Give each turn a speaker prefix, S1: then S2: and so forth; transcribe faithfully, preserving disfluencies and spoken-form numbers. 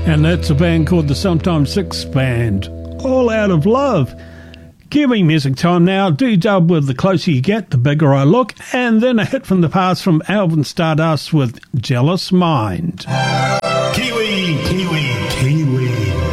S1: And that's a band called the Sometimes Six Band. All Out of Love. Kiwi music time now. D-Dub with The Closer You Get, The Bigger I Look. And then a hit from the past from Alvin Stardust with Jealous Mind.
S2: Kiwi